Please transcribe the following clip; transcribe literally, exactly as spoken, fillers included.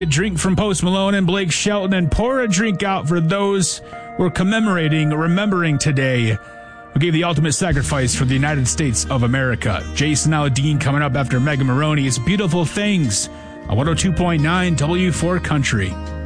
A drink from Post Malone and Blake Shelton, and pour a drink out for those we're commemorating, remembering today, who gave the ultimate sacrifice for the United States of America. Jason Aldean coming up after Megan Maroney. It's Beautiful Things on one oh two point nine W four Country.